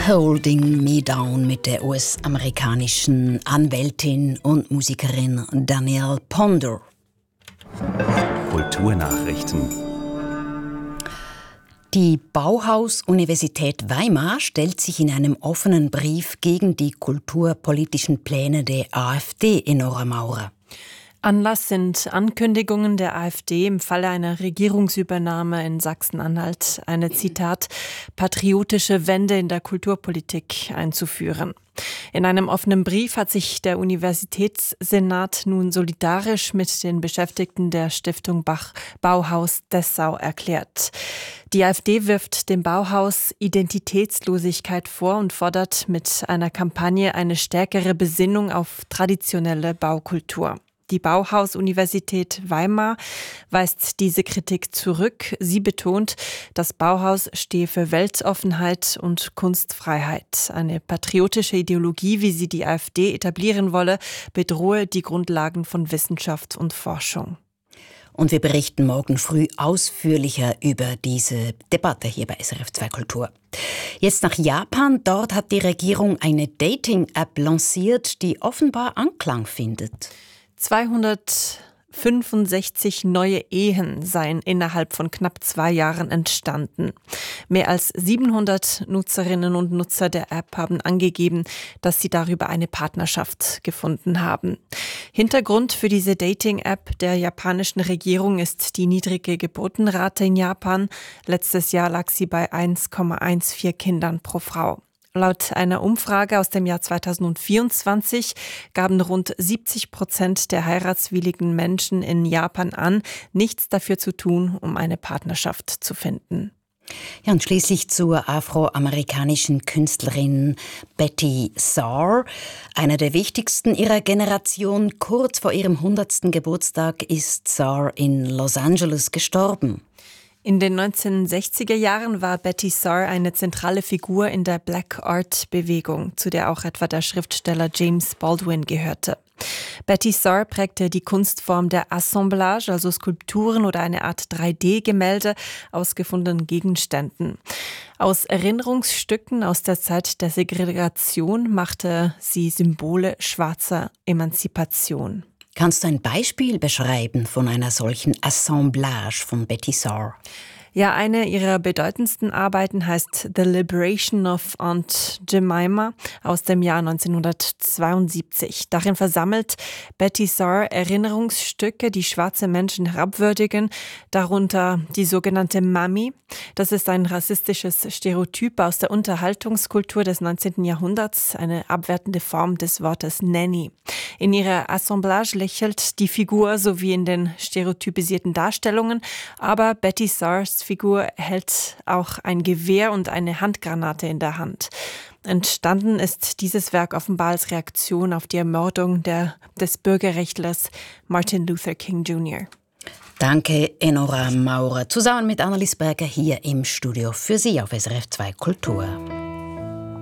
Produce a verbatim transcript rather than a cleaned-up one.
Holding Me Down mit der U S-amerikanischen Anwältin und Musikerin Danielle Ponder. Kulturnachrichten. Die Bauhaus-Universität Weimar stellt sich in einem offenen Brief gegen die kulturpolitischen Pläne der AfD in Nora-Maura. Anlass sind Ankündigungen der AfD im Falle einer Regierungsübernahme in Sachsen-Anhalt, eine, Zitat, patriotische Wende in der Kulturpolitik einzuführen. In einem offenen Brief hat sich der Universitätssenat nun solidarisch mit den Beschäftigten der Stiftung Bach Bauhaus Dessau erklärt. Die AfD wirft dem Bauhaus Identitätslosigkeit vor und fordert mit einer Kampagne eine stärkere Besinnung auf traditionelle Baukultur. Die Bauhaus-Universität Weimar weist diese Kritik zurück. Sie betont, das Bauhaus stehe für Weltoffenheit und Kunstfreiheit. Eine patriotische Ideologie, wie sie die AfD etablieren wolle, bedrohe die Grundlagen von Wissenschaft und Forschung. Und wir berichten morgen früh ausführlicher über diese Debatte hier bei S R F zwei Kultur. Jetzt nach Japan. Dort hat die Regierung eine Dating-App lanciert, die offenbar Anklang findet. zweihundertfünfundsechzig neue Ehen seien innerhalb von knapp zwei Jahren entstanden. Mehr als siebenhundert Nutzerinnen und Nutzer der App haben angegeben, dass sie darüber eine Partnerschaft gefunden haben. Hintergrund für diese Dating-App der japanischen Regierung ist die niedrige Geburtenrate in Japan. Letztes Jahr lag sie bei eins Komma vierzehn Kindern pro Frau. Laut einer Umfrage aus dem Jahr zweitausendvierundzwanzig gaben rund siebzig Prozent der heiratswilligen Menschen in Japan an, nichts dafür zu tun, um eine Partnerschaft zu finden. Ja, und schließlich zur afroamerikanischen Künstlerin Betty Saar. Einer der wichtigsten ihrer Generation. Kurz vor ihrem hundertsten Geburtstag ist Saar in Los Angeles gestorben. In den neunzehnhundertsechziger Jahren war Betty Saar eine zentrale Figur in der Black Art Bewegung, zu der auch etwa der Schriftsteller James Baldwin gehörte. Betty Saar prägte die Kunstform der Assemblage, also Skulpturen oder eine Art drei D Gemälde aus gefundenen Gegenständen. Aus Erinnerungsstücken aus der Zeit der Segregation machte sie Symbole schwarzer Emanzipation. Kannst du ein Beispiel beschreiben von einer solchen Assemblage von Betty Saar? Ja, eine ihrer bedeutendsten Arbeiten heißt The Liberation of Aunt Jemima aus dem Jahr neunzehnhundertzweiundsiebzig. Darin versammelt Betty Saar Erinnerungsstücke, die schwarze Menschen herabwürdigen, darunter die sogenannte Mami. Das ist ein rassistisches Stereotyp aus der Unterhaltungskultur des neunzehnten Jahrhunderts, eine abwertende Form des Wortes Nanny. In ihrer Assemblage lächelt die Figur so wie in den stereotypisierten Darstellungen, aber Betty Saars Figur hält auch ein Gewehr und eine Handgranate in der Hand. Entstanden ist dieses Werk offenbar als Reaktion auf die Ermordung der, des Bürgerrechtlers Martin Luther King Junior Danke, Enora Maurer, zusammen mit Annelies Berger hier im Studio für Sie auf S R F zwei Kultur.